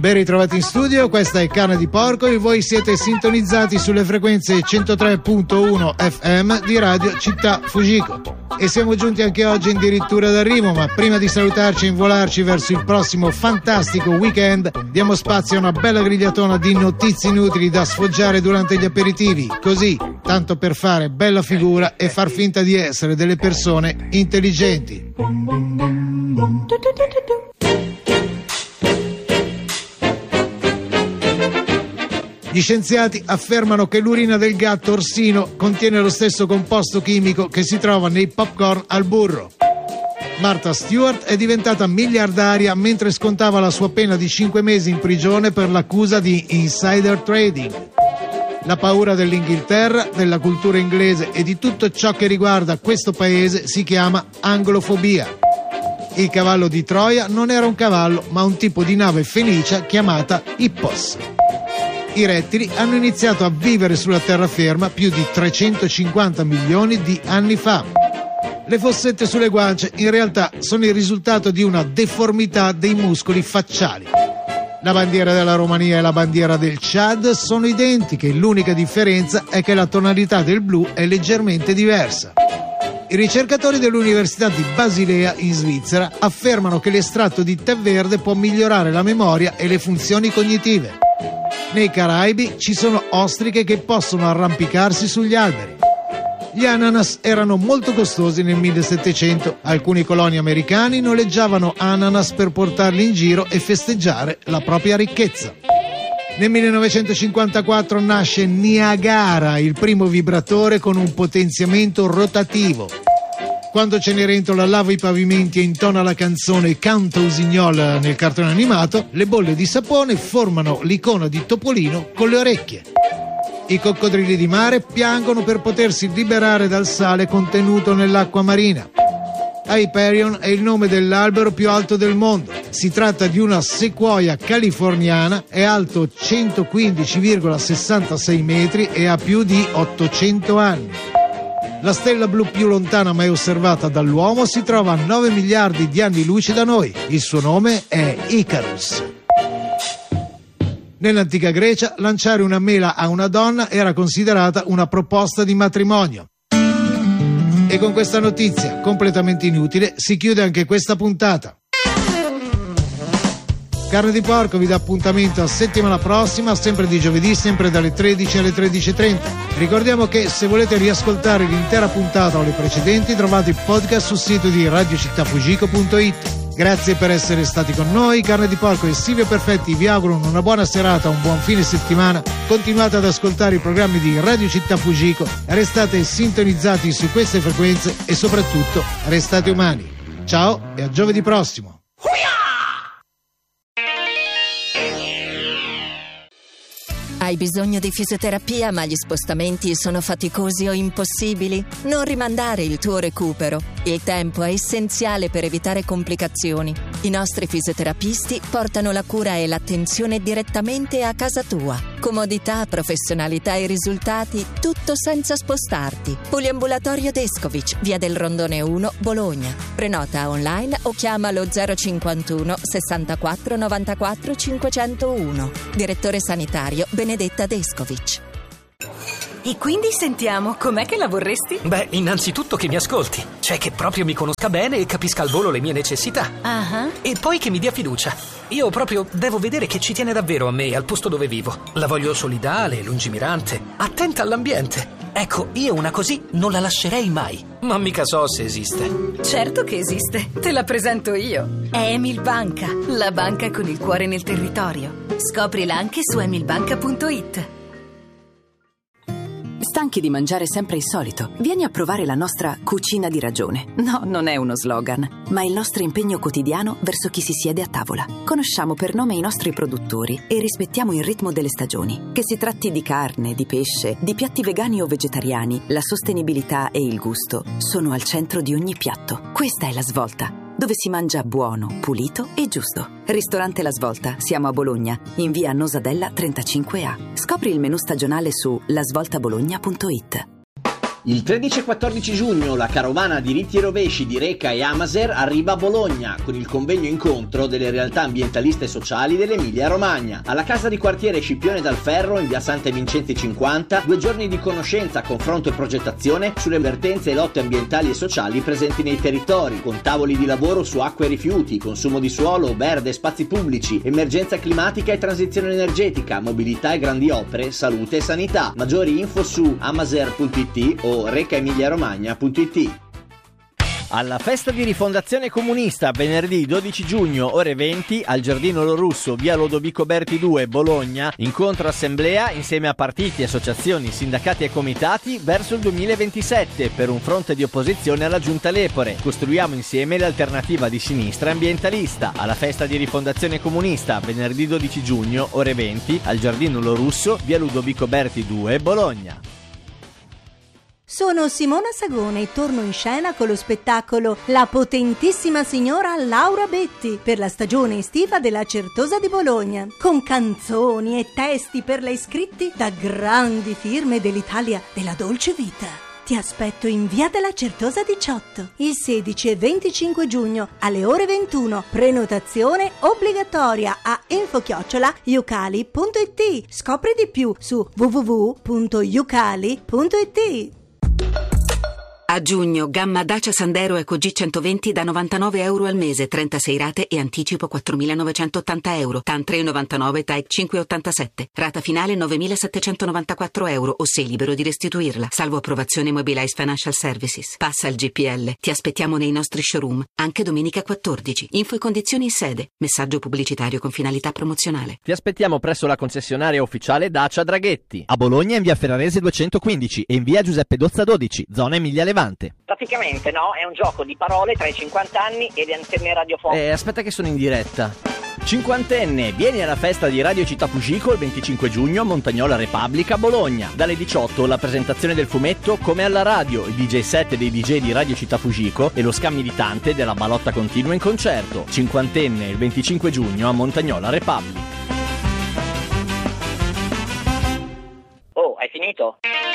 Ben ritrovati in studio, questa è Carne di Porco e voi siete sintonizzati sulle frequenze 103.1 FM di Radio Città Fujiko. E siamo giunti anche oggi addirittura d'arrivo, ma prima di salutarci e involarci verso il prossimo fantastico weekend, diamo spazio a una bella grigliatona di notizie inutili da sfoggiare durante gli aperitivi, così, tanto per fare bella figura e far finta di essere delle persone intelligenti. Gli scienziati affermano che l'urina del gatto orsino contiene lo stesso composto chimico che si trova nei popcorn al burro. Martha Stewart è diventata miliardaria mentre scontava la sua pena di 5 mesi in prigione per l'accusa di insider trading. La paura dell'Inghilterra, della cultura inglese e di tutto ciò che riguarda questo paese si chiama anglofobia. Il cavallo di Troia non era un cavallo, ma un tipo di nave fenicia chiamata Hippos. I rettili hanno iniziato a vivere sulla terraferma più di 350 milioni di anni fa. Le fossette sulle guance in realtà sono il risultato di una deformità dei muscoli facciali. La bandiera della Romania e la bandiera del Chad sono identiche, l'unica differenza è che la tonalità del blu è leggermente diversa. I ricercatori dell'Università di Basilea in Svizzera affermano che l'estratto di tè verde può migliorare la memoria e le funzioni cognitive. Nei Caraibi ci sono ostriche che possono arrampicarsi sugli alberi. Gli ananas erano molto costosi nel 1700. Alcuni coloni americani noleggiavano ananas per portarli in giro e festeggiare la propria ricchezza. Nel 1954 nasce Niagara, il primo vibratore con un potenziamento rotativo. Quando Cenerentola lava i pavimenti e intona la canzone Canta Usignol nel cartone animato, le bolle di sapone formano l'icona di Topolino con le orecchie. I coccodrilli di mare piangono per potersi liberare dal sale contenuto nell'acqua marina. Hyperion è il nome dell'albero più alto del mondo. Si tratta di una sequoia californiana, è alto 115,66 metri e ha più di 800 anni. La stella blu più lontana mai osservata dall'uomo si trova a 9 miliardi di anni luce da noi. Il suo nome è Icarus. Nell'antica Grecia, lanciare una mela a una donna era considerata una proposta di matrimonio. E con questa notizia completamente inutile si chiude anche questa puntata. Carne di Porco vi dà appuntamento a settimana prossima, sempre di giovedì, sempre dalle 13 alle 13:30. Ricordiamo che se volete riascoltare l'intera puntata o le precedenti trovate il podcast sul sito di radiocittafujiko.it. Grazie per essere stati con noi. Carne di Porco e Silvio Perfetti vi augurano una buona serata, un buon fine settimana. Continuate ad ascoltare i programmi di Radio Città Fujiko, restate sintonizzati su queste frequenze e soprattutto restate umani. Ciao e a giovedì prossimo. Hai bisogno di fisioterapia ma gli spostamenti sono faticosi o impossibili? Non rimandare il tuo recupero. Il tempo è essenziale per evitare complicazioni. I nostri fisioterapisti portano la cura e l'attenzione direttamente a casa tua. Comodità, professionalità e risultati, tutto senza spostarti. Poliambulatorio Descovic, via del Rondone 1, Bologna. Prenota online o chiama lo 051 64 94 501. Direttore sanitario Benedetta Descovic. E quindi sentiamo, com'è che la vorresti? Beh, innanzitutto che mi ascolti, cioè che proprio mi conosca bene e capisca al volo le mie necessità. E poi che mi dia fiducia. Io proprio devo vedere che ci tiene davvero a me e al posto dove vivo. La voglio solidale, lungimirante, attenta all'ambiente. Ecco, io una così non la lascerei mai. Ma mica so se esiste. Certo che esiste, te la presento io. È Emil Banca, la banca con il cuore nel territorio. Scoprila anche su emilbanca.it. Stanchi di mangiare sempre il solito? Vieni a provare la nostra cucina di ragione. No, non è uno slogan, ma il nostro impegno quotidiano verso chi si siede a tavola. Conosciamo per nome i nostri produttori e rispettiamo il ritmo delle stagioni. Che si tratti di carne, di pesce, di piatti vegani o vegetariani, la sostenibilità e il gusto sono al centro di ogni piatto. Questa è La Svolta, dove si mangia buono, pulito e giusto. Ristorante La Svolta, siamo a Bologna, in via Nosadella 35A. Scopri il menù stagionale su lasvoltabologna.it. Il 13 e 14 giugno la carovana diritti e rovesci di Reca e Amaser arriva a Bologna con il convegno incontro delle realtà ambientaliste e sociali dell'Emilia Romagna. Alla casa di quartiere Scipione dal Ferro in via Sante Vincenzi 50, 2 giorni di conoscenza, confronto e progettazione sulle vertenze e lotte ambientali e sociali presenti nei territori, con tavoli di lavoro su acqua e rifiuti, consumo di suolo, verde e spazi pubblici, emergenza climatica e transizione energetica, mobilità e grandi opere, salute e sanità. Maggiori info su amaser.it o recaemiliaromagna.it. Alla festa di rifondazione comunista, venerdì 12 giugno, ore 20, al Giardino Lorusso, via Lodovico Berti 2, Bologna, incontro assemblea insieme a partiti, associazioni, sindacati e comitati verso il 2027 per un fronte di opposizione alla giunta Lepore. Costruiamo insieme l'alternativa di sinistra ambientalista. Alla festa di rifondazione comunista, venerdì 12 giugno, ore 20, al Giardino Lorusso, via Ludovico Berti 2, Bologna. Sono Simona Sagone e torno in scena con lo spettacolo La potentissima signora Laura Betti per la stagione estiva della Certosa di Bologna, con canzoni e testi per le iscritti da grandi firme dell'Italia della dolce vita. Ti aspetto in via della Certosa 18 il 16 e 25 giugno alle ore 21. Prenotazione obbligatoria a info@yucali.it. Scopri di più su www.yucali.it. A giugno, gamma Dacia Sandero Eco G120 da €99 al mese, 36 rate e anticipo €4.980, TAN 3,99, TAEC 5,87. Rata finale €9.794 o sei libero di restituirla, salvo approvazione Mobilize Financial Services. Passa il GPL. Ti aspettiamo nei nostri showroom, anche domenica 14. Info e condizioni in sede. Messaggio pubblicitario con finalità promozionale. Ti aspettiamo presso la concessionaria ufficiale Dacia Draghetti, a Bologna in via Ferrarese 215 e in via Giuseppe Dozza 12, zona Emilia Levante. Praticamente no, è un gioco di parole tra i 50 anni e le antenne radiofoniche. Aspetta che sono in diretta. Cinquantenne, vieni alla festa di Radio Città Fugico il 25 giugno a Montagnola Repubblica, Bologna. Dalle 18 la presentazione del fumetto Come alla radio, il DJ set dei DJ di Radio Città Fugico e lo scam militante della Balotta Continua in concerto. Cinquantenne il 25 giugno a Montagnola Repubblica. Oh, hai finito?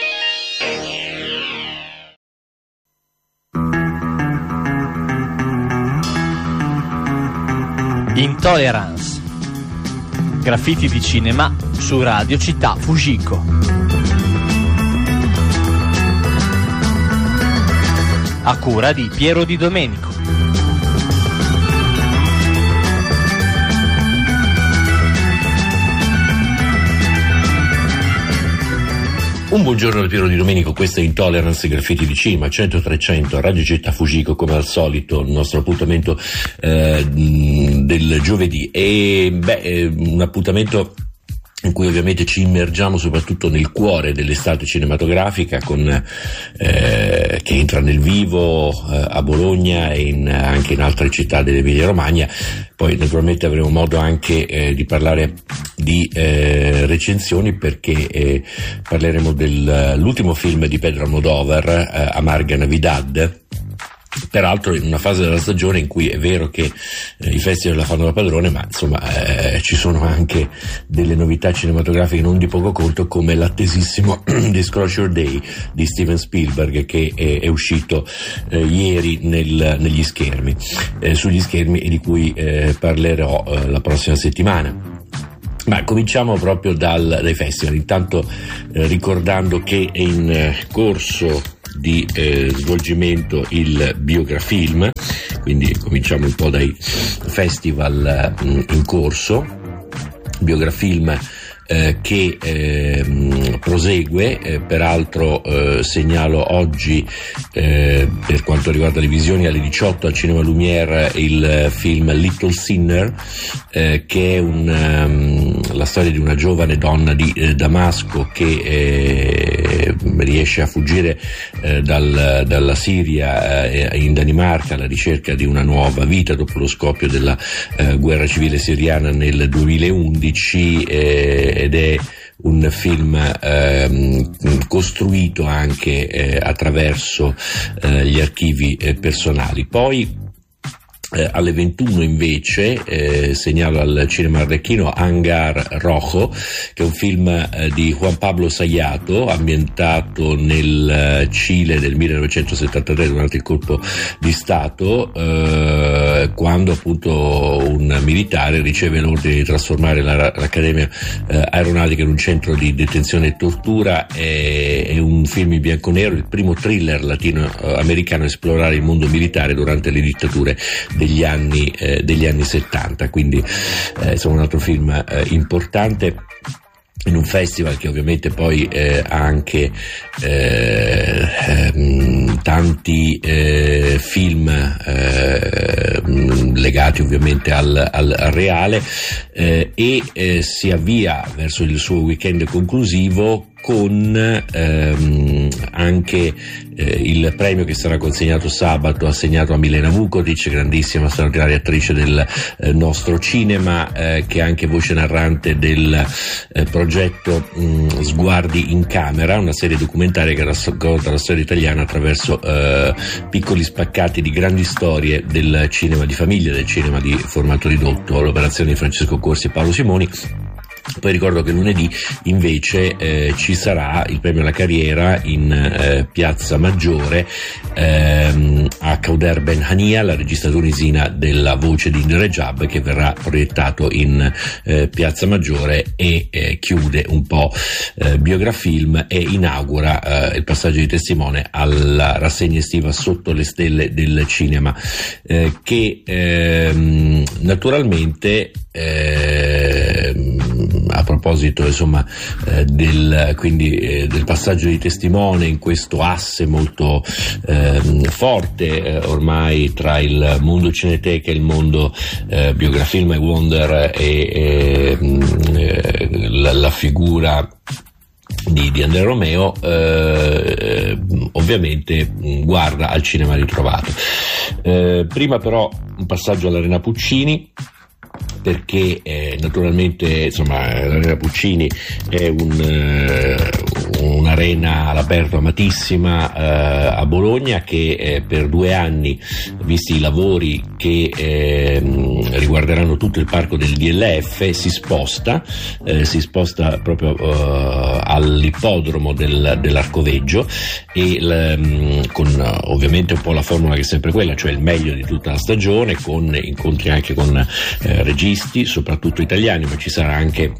Intolerance. Graffiti di cinema su Radio Città Fugico. A cura di Piero Di Domenico. Un buongiorno da Piero Di Domenico, questa è Intolerance, graffiti di cinema, 100-300, Radio Città Fugico, come al solito, il nostro appuntamento del giovedì. Un appuntamento in cui ovviamente ci immergiamo soprattutto nel cuore dell'estate cinematografica che entra nel vivo a Bologna e anche in altre città dell'Emilia Romagna. Poi naturalmente avremo modo anche di parlare di recensioni, perché parleremo dell'ultimo film di Pedro Almodóvar, Amarga Navidad. Peraltro in una fase della stagione in cui è vero che i festival la fanno da padrone, ma insomma ci sono anche delle novità cinematografiche non di poco conto, come l'attesissimo Disclosure Day di Steven Spielberg, che è uscito ieri sugli schermi e di cui parlerò la prossima settimana. Ma cominciamo proprio dai festival, intanto ricordando che è in corso di svolgimento il Biografilm, quindi cominciamo un po' dai festival in corso. Biografilm che prosegue, peraltro segnalo oggi per quanto riguarda le visioni alle 18 al Cinema Lumière il film Little Sinner, che è la storia di una giovane donna di Damasco che riesce a fuggire dalla Siria in Danimarca alla ricerca di una nuova vita dopo lo scoppio della guerra civile siriana nel 2011, ed è un film costruito anche attraverso gli archivi personali. Poi Alle 21 invece segnalo al cinema arlecchino Hangar Rojo, che è un film di Juan Pablo Sayato, ambientato nel Cile del 1973 durante il colpo di Stato, quando appunto un militare riceve l'ordine di trasformare l'Accademia Aeronautica in un centro di detenzione e tortura. È un film in bianco e nero, il primo thriller latinoamericano a esplorare il mondo militare durante le dittature degli anni 70, quindi insomma un altro film importante in un festival che ovviamente poi ha anche tanti film legati ovviamente al reale, e si avvia verso il suo weekend conclusivo con anche il premio che sarà consegnato sabato, assegnato a Milena Vukotic, grandissima straordinaria attrice del nostro cinema, che è anche voce narrante del progetto Sguardi in Camera, una serie documentaria che racconta la storia italiana attraverso piccoli spaccati di grandi storie del cinema di famiglia, del cinema di formato ridotto, l'operazione di Francesco Corsi e Paolo Simoni. Poi ricordo che lunedì invece ci sarà il premio alla carriera in Piazza Maggiore a Kauder Ben Hania, la regista tunisina della Voce di Indrejab, che verrà proiettato in Piazza Maggiore e chiude un po' Biografilm e inaugura il passaggio di testimone alla rassegna estiva Sotto le stelle del cinema, che naturalmente a proposito insomma del passaggio di testimone in questo asse molto forte ormai tra il mondo Cineteca e il mondo Biografilm e Wonder e la figura di Andrea Romeo, ovviamente guarda al cinema ritrovato. Prima però un passaggio all'Arena Puccini, perché naturalmente insomma l'Arena Puccini è un'arena all'aperto amatissima a Bologna, che per 2 anni, visti i lavori che riguarderanno tutto il parco del DLF, si sposta proprio all'ippodromo dell'Arcoveggio, e con ovviamente un po' la formula che è sempre quella, cioè il meglio di tutta la stagione, con incontri anche con registi, soprattutto italiani, ma ci sarà anche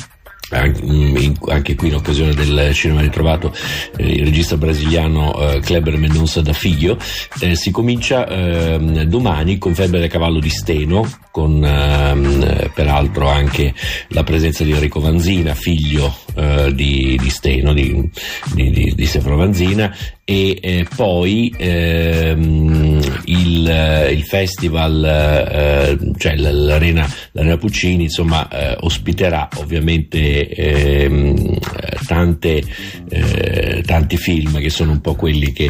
qui in occasione del cinema ritrovato il regista brasiliano Kleber Mendonça da Filho. Si comincia domani con Febbre da cavallo di Steno, con peraltro anche la presenza di Enrico Vanzina, figlio di Steno, di Stefano Vanzina, e poi il festival, cioè l'Arena Puccini insomma ospiterà ovviamente tanti film che sono un po' quelli che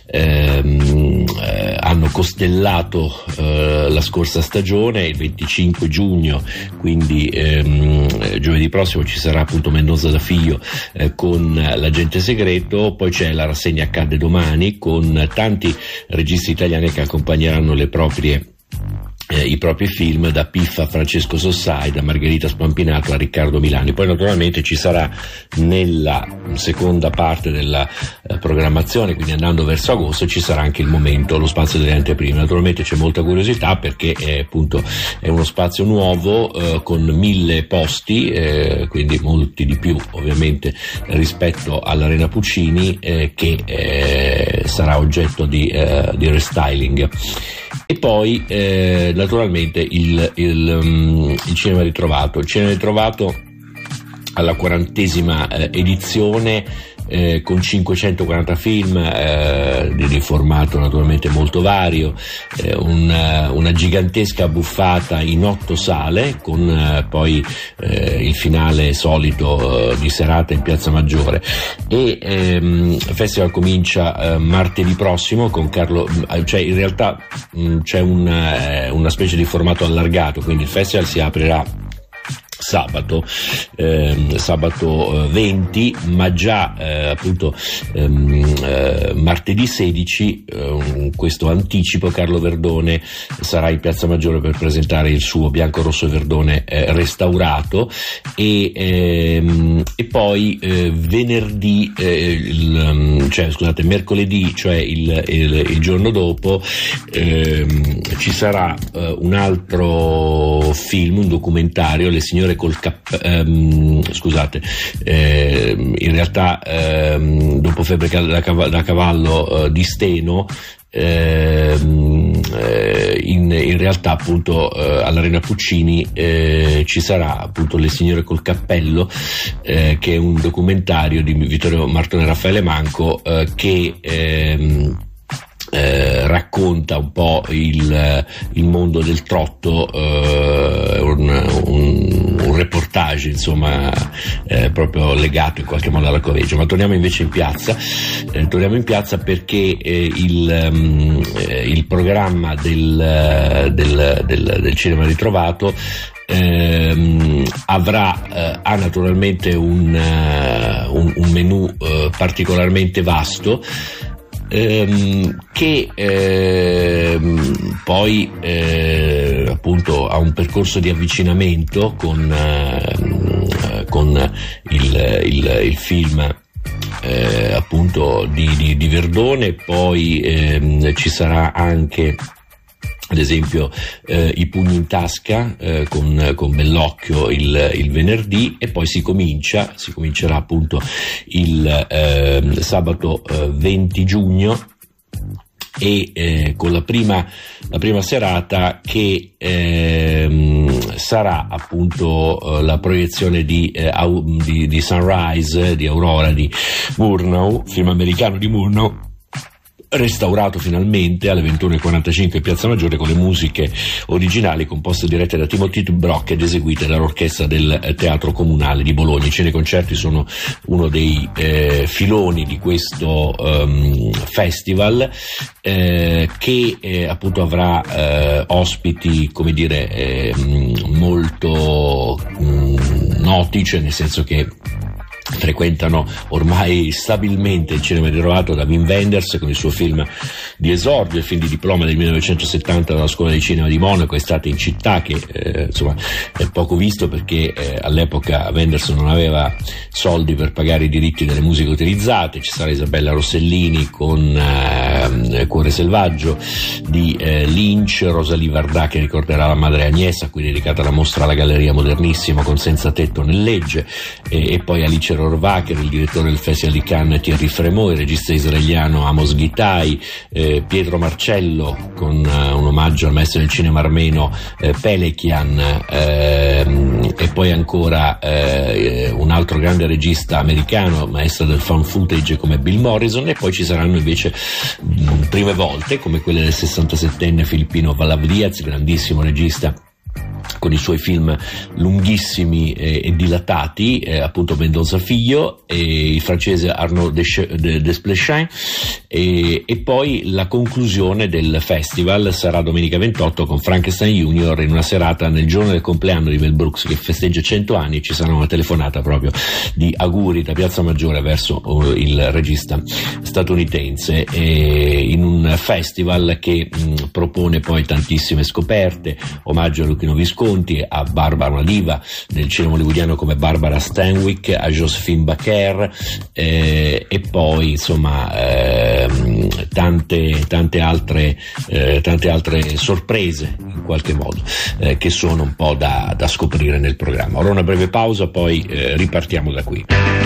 hanno costellato la scorsa stagione. Il 25 giugno, quindi giovedì prossimo, ci sarà appunto Mendonça da Filho con L'agente segreto. Poi c'è la rassegna Accade domani, con tanti registi italiani che accompagneranno i propri film, da Piffa a Francesco Sossai, da Margherita Spampinato a Riccardo Milani. Poi naturalmente ci sarà nella seconda parte della programmazione, quindi andando verso agosto, ci sarà anche il momento, lo spazio delle anteprime. Naturalmente c'è molta curiosità, perché appunto è uno spazio nuovo con 1000 posti, quindi molti di più ovviamente rispetto all'Arena Puccini, che sarà oggetto di restyling. E poi naturalmente il cinema ritrovato. Il cinema ritrovato alla 40ª edizione, con 540 film di formato naturalmente molto vario, una gigantesca buffata in 8 sale, con poi il finale solito di serata in Piazza Maggiore. E il festival comincia martedì prossimo con cioè in realtà c'è una specie di formato allargato, quindi il festival si aprirà sabato 20, ma già appunto martedì 16 questo anticipo Carlo Verdone sarà in Piazza Maggiore per presentare il suo Bianco, Rosso e Verdone restaurato, e poi mercoledì, cioè il giorno dopo, ci sarà un altro film, un documentario, Le signore col in realtà dopo Febbre da cavallo di Steno, in realtà appunto all'Arena Puccini ci sarà appunto Le signore col cappello, che è un documentario di Vittorio Martone e Raffaele Manco, che racconta un po' il mondo del trotto, un reportage insomma proprio legato in qualche modo alla Coveggio. Ma torniamo invece in piazza, perché il programma del Cinema Ritrovato ha naturalmente un menù particolarmente vasto, che poi appunto ha un percorso di avvicinamento con il film appunto di Verdone. Poi ci sarà anche ad esempio I pugni in tasca con Bellocchio il venerdì, e poi si comincerà appunto il sabato 20 giugno e con la prima serata che sarà appunto la proiezione di Sunrise, di Aurora di Murnau, film americano di Murnau, restaurato finalmente alle 21:45 in Piazza Maggiore, con le musiche originali composte e dirette da Timothy Brock ed eseguite dall'orchestra del Teatro Comunale di Bologna. I cineconcerti sono uno dei filoni di questo festival, che appunto avrà ospiti, come dire, molto noti, cioè nel senso che frequentano ormai stabilmente il Cinema Ritrovato, da Wim Wenders con il suo film di esordio, il film di diploma del 1970 dalla Scuola di Cinema di Monaco, Estate in città, che insomma è poco visto perché all'epoca Wenders non aveva soldi per pagare i diritti delle musiche utilizzate. Ci sarà Isabella Rossellini con Cuore selvaggio di Lynch, Rosalie Vardà che ricorderà la madre Agnès, a cui è dedicata la mostra alla Galleria Modernissima, con Senza tetto nel Legge, e poi Alice Rohrwacher, il direttore del Festival di Cannes Thierry Frémaux, il regista israeliano Amos Gitai, Pietro Marcello con un omaggio al maestro del cinema armeno Pelekian, e poi ancora un altro grande regista americano, maestro del found footage come Bill Morrison. E poi ci saranno invece prime volte come quelle del 67enne filippino Valav Diaz, grandissimo regista con i suoi film lunghissimi e dilatati, appunto Mendoza Figlio, e il francese Arnaud Desplechin, e poi la conclusione del festival sarà domenica 28 con Frankenstein Junior, in una serata nel giorno del compleanno di Mel Brooks, che festeggia 100 anni, e ci sarà una telefonata proprio di auguri da Piazza Maggiore verso il regista statunitense, in un festival che propone poi tantissime scoperte, omaggio a Luchino Visconti, a Barbara, una diva del cinema hollywoodiano come Barbara Stanwyck, a Josephine Baker, e poi insomma tante altre sorprese in qualche modo, che sono un po' da scoprire nel programma. Ora una breve pausa, poi ripartiamo da qui.